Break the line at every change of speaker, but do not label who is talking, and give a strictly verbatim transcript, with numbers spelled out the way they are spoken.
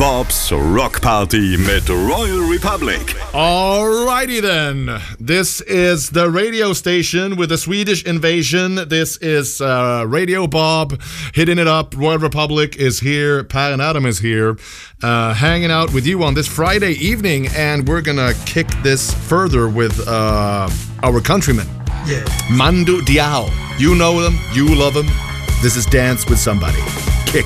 Bob's Rock Party mit Royal Republic.
Alrighty then. This is the radio station with the Swedish invasion. This is uh, Radio Bob hitting it up. Royal Republic is here. Per and Adam is here. Uh, hanging out with you on this Friday evening. And we're going to kick this further with uh, our countrymen.
Yeah.
Mando Diao. You know them. You love them. This is Dance with Somebody.